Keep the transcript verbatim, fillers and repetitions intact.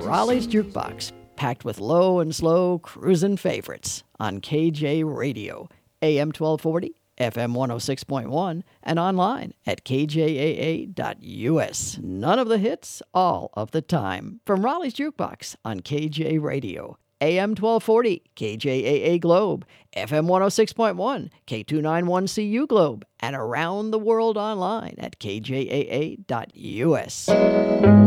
Raleigh's Jukebox, packed with low and slow cruisin' favorites on K J Radio, A M twelve forty, F M one oh six point one, and online at k j a a dot u s. None of the hits, all of the time. From Raleigh's Jukebox on K J Radio, A M twelve forty, K J A A Globe, F M one oh six point one, K two ninety-one C U Globe, and around the world online at k j a a dot u s.